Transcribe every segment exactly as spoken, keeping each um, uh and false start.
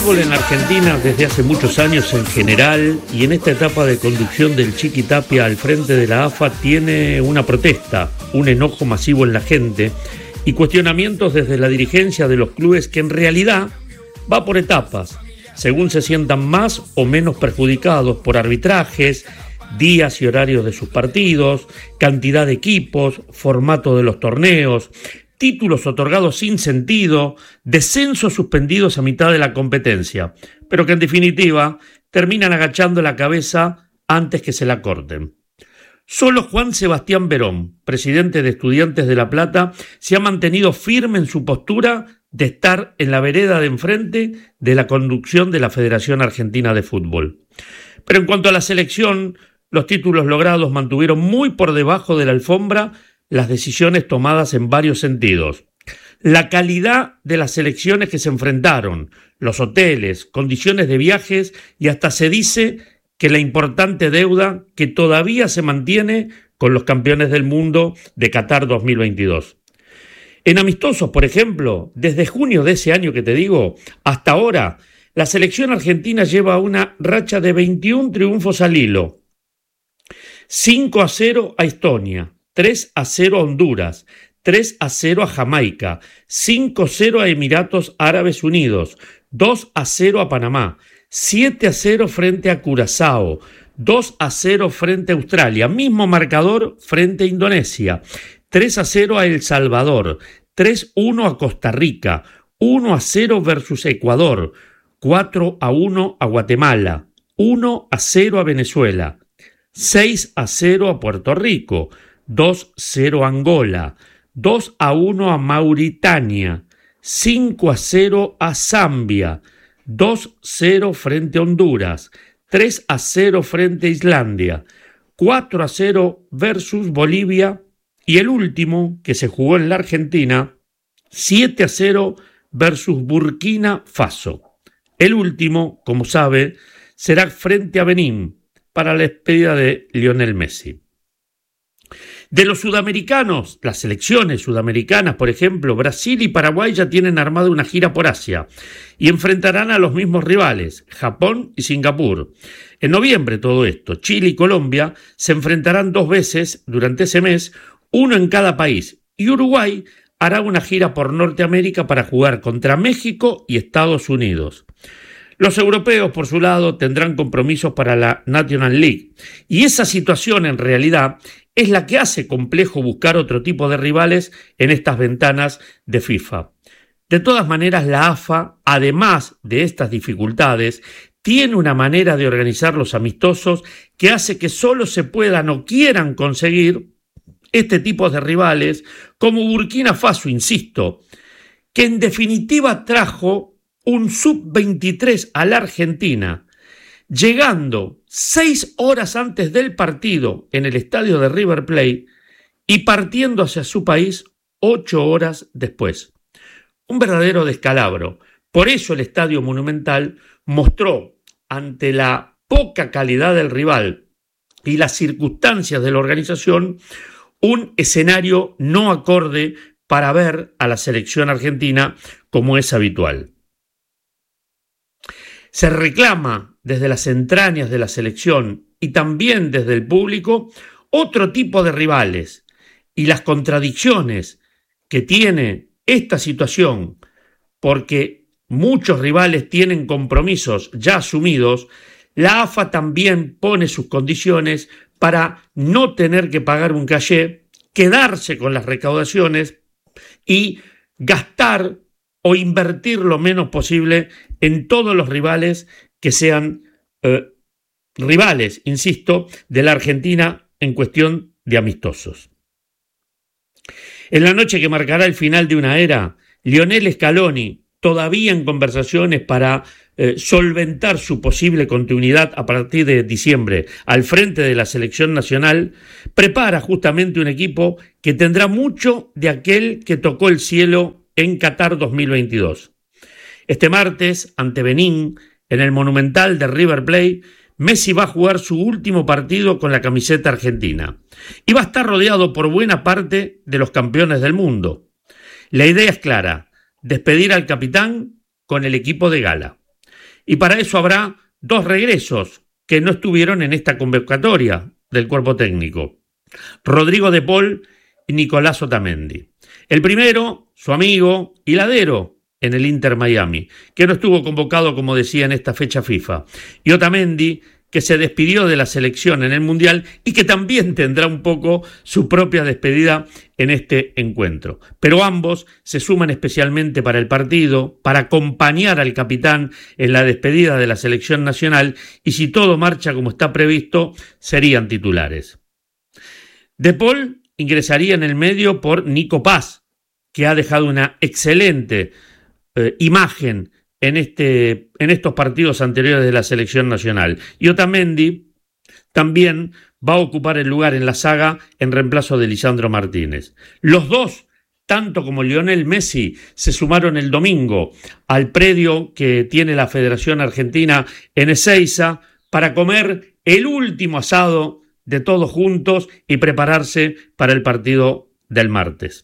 fútbol en la Argentina desde hace muchos años en general y en esta etapa de conducción del Chiqui Tapia al frente de la A F A tiene una protesta, un enojo masivo en la gente y cuestionamientos desde la dirigencia de los clubes que en realidad va por etapas, según se sientan más o menos perjudicados por arbitrajes, días y horarios de sus partidos, cantidad de equipos, formato de los torneos, títulos otorgados sin sentido, descensos suspendidos a mitad de la competencia, pero que en definitiva terminan agachando la cabeza antes que se la corten. Solo Juan Sebastián Verón, presidente de Estudiantes de La Plata, se ha mantenido firme en su postura de estar en la vereda de enfrente de la conducción de la Federación Argentina de Fútbol. Pero en cuanto a la selección, los títulos logrados mantuvieron muy por debajo de la alfombra las decisiones tomadas en varios sentidos. La calidad de las selecciones que se enfrentaron, los hoteles, condiciones de viajes y hasta se dice que la importante deuda que todavía se mantiene con los campeones del mundo de Qatar dos mil veintidós. En amistosos, por ejemplo, desde junio de ese año que te digo, hasta ahora, la selección argentina lleva una racha de veintiún triunfos al hilo. cinco a cero a Estonia, tres a cero a Honduras, tres a cero a Jamaica, cinco a cero a Emiratos Árabes Unidos, dos a cero a Panamá, siete a cero frente a Curazao, dos a cero frente a Australia, mismo marcador frente a Indonesia, tres a cero a El Salvador, tres a uno a Costa Rica, uno a cero versus Ecuador, cuatro a uno a Guatemala, uno a cero a Venezuela, seis a cero a Puerto Rico, dos a cero a Angola, dos a uno a Mauritania, cinco a cero a Zambia, dos a cero frente a Honduras, tres a cero frente a Islandia, cuatro a cero versus Bolivia y el último, que se jugó en la Argentina, siete a cero versus Burkina Faso. El último, como sabe, será frente a Benín para la despedida de Lionel Messi. De los sudamericanos, las selecciones sudamericanas, por ejemplo, Brasil y Paraguay ya tienen armada una gira por Asia y enfrentarán a los mismos rivales, Japón y Singapur. En noviembre todo esto, Chile y Colombia se enfrentarán dos veces durante ese mes, uno en cada país, y Uruguay hará una gira por Norteamérica para jugar contra México y Estados Unidos. Los europeos, por su lado, tendrán compromisos para la National League, y esa situación en realidad es la que hace complejo buscar otro tipo de rivales en estas ventanas de FIFA. De todas maneras, la A F A, además de estas dificultades, tiene una manera de organizar los amistosos que hace que solo se puedan o quieran conseguir este tipo de rivales, como Burkina Faso, insisto, que en definitiva trajo un sub veintitrés a la Argentina, llegando seis horas antes del partido en el estadio de River Plate y partiendo hacia su país ocho horas después. Un verdadero descalabro. Por eso el Estadio Monumental mostró, ante la poca calidad del rival y las circunstancias de la organización, un escenario no acorde para ver a la selección argentina como es habitual. Se reclama desde las entrañas de la selección y también desde el público otro tipo de rivales, y las contradicciones que tiene esta situación, porque muchos rivales tienen compromisos ya asumidos. La A F A también pone sus condiciones para no tener que pagar un cachê, quedarse con las recaudaciones y gastar o invertir lo menos posible en todos los rivales que sean eh, rivales, insisto, de la Argentina en cuestión de amistosos. En la noche que marcará el final de una era, Lionel Scaloni, todavía en conversaciones para eh, solventar su posible continuidad a partir de diciembre al frente de la selección nacional, prepara justamente un equipo que tendrá mucho de aquel que tocó el cielo en Qatar dos mil veintidós. Este martes, ante Benín, en el Monumental de River Plate, Messi va a jugar su último partido con la camiseta argentina y va a estar rodeado por buena parte de los campeones del mundo. La idea es clara: despedir al capitán con el equipo de gala. Y para eso habrá dos regresos que no estuvieron en esta convocatoria del cuerpo técnico: Rodrigo de Paul y Nicolás Otamendi. El primero, su amigo y ladero en el Inter Miami, que no estuvo convocado, como decía, en esta fecha FIFA. Y Otamendi, que se despidió de la selección en el Mundial y que también tendrá un poco su propia despedida en este encuentro. Pero ambos se suman especialmente para el partido, para acompañar al capitán en la despedida de la selección nacional, y si todo marcha como está previsto, serían titulares. De Paul ingresaría en el medio por Nico Paz, que ha dejado una excelente eh, imagen en, este, en estos partidos anteriores de la selección nacional. Y Otamendi también va a ocupar el lugar en la saga en reemplazo de Lisandro Martínez. Los dos, tanto como Lionel Messi, se sumaron el domingo al predio que tiene la Federación Argentina en Ezeiza para comer el último asado de todos juntos y prepararse para el partido del martes.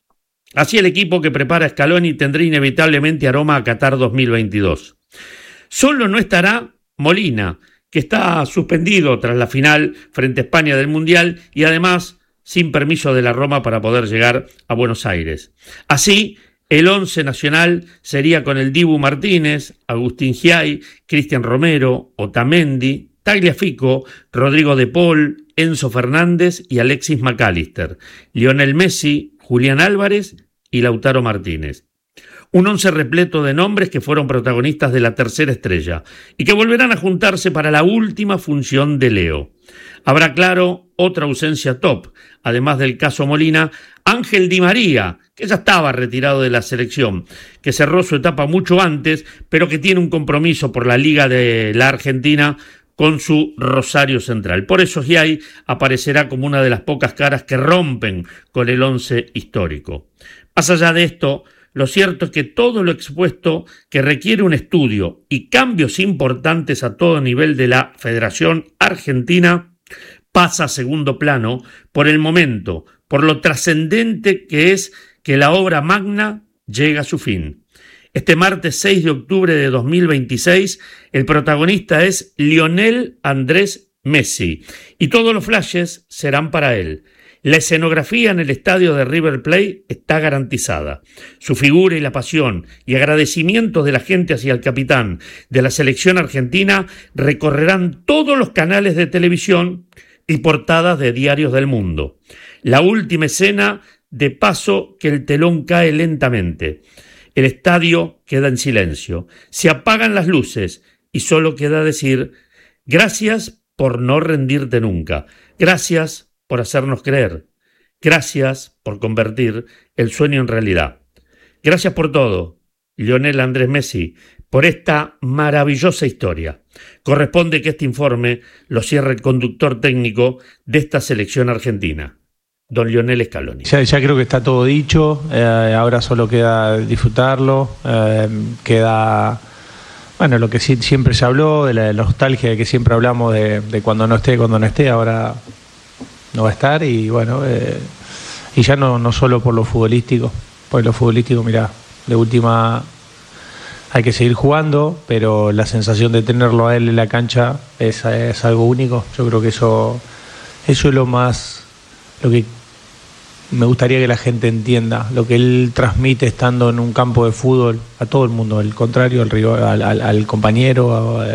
Así el equipo que prepara Scaloni tendrá inevitablemente aroma a Qatar dos mil veintidós. Solo no estará Molina, que está suspendido tras la final frente a España del Mundial y además sin permiso de la Roma para poder llegar a Buenos Aires. Así, el once nacional sería con el Dibu Martínez, Agustín Giai, Cristian Romero, Otamendi, Tagliafico, Rodrigo de Paul, Enzo Fernández y Alexis McAllister, Lionel Messi, Julián Álvarez y Lautaro Martínez. Un once repleto de nombres que fueron protagonistas de la tercera estrella y que volverán a juntarse para la última función de Leo. Habrá, claro, otra ausencia top, además del caso Molina, Ángel Di María, que ya estaba retirado de la selección, que cerró su etapa mucho antes, pero que tiene un compromiso por la Liga de la Argentina con su Rosario Central. Por eso Giai aparecerá como una de las pocas caras que rompen con el once histórico. Más allá de esto, lo cierto es que todo lo expuesto, que requiere un estudio y cambios importantes a todo nivel de la Federación Argentina, pasa a segundo plano por el momento, por lo trascendente que es que la obra magna llega a su fin. Este martes seis de octubre de dos mil veintiséis, el protagonista es Lionel Andrés Messi y todos los flashes serán para él. La escenografía en el estadio de River Plate está garantizada. Su figura y la pasión y agradecimientos de la gente hacia el capitán de la selección argentina recorrerán todos los canales de televisión y portadas de diarios del mundo. La última escena, de paso que el telón cae lentamente. El estadio queda en silencio, se apagan las luces y solo queda decir: gracias por no rendirte nunca, gracias por hacernos creer, gracias por convertir el sueño en realidad. Gracias por todo, Lionel Andrés Messi, por esta maravillosa historia. Corresponde que este informe lo cierre el conductor técnico de esta selección argentina, don Lionel Scaloni. Ya, ya creo que está todo dicho, eh, ahora solo queda disfrutarlo, eh, queda, bueno, lo que sí, siempre se habló, de la nostalgia de que siempre hablamos de, de cuando no esté, cuando no esté, ahora no va a estar y bueno, eh, y ya no, no solo por lo futbolístico, por lo futbolístico, mirá, de última hay que seguir jugando, pero la sensación de tenerlo a él en la cancha es, es algo único. Yo creo que eso, eso es lo más, lo que me gustaría que la gente entienda, lo que él transmite estando en un campo de fútbol a todo el mundo, al contrario, al, rival, al, al, al compañero, a,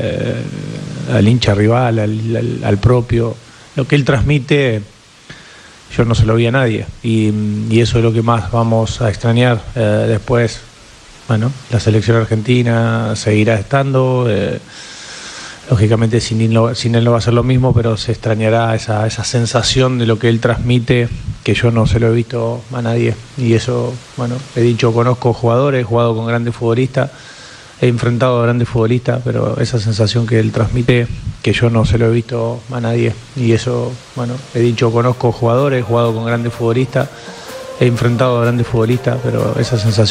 a, al hincha rival, al, al, al propio. Lo que él transmite, yo no se lo vi a nadie, y, y eso es lo que más vamos a extrañar. Eh, después, bueno, la selección argentina seguirá estando, eh, lógicamente sin él, no, sin él no va a ser lo mismo, pero se extrañará esa, esa sensación de lo que él transmite, que yo no se lo he visto a nadie. Y eso, bueno, he dicho, conozco jugadores, he jugado con grandes futbolistas, he enfrentado a grandes futbolistas, pero esa sensación que él transmite, que yo no se lo he visto a nadie. Y eso, bueno, he dicho, conozco jugadores, he jugado con grandes futbolistas, he enfrentado a grandes futbolistas, pero esa sensación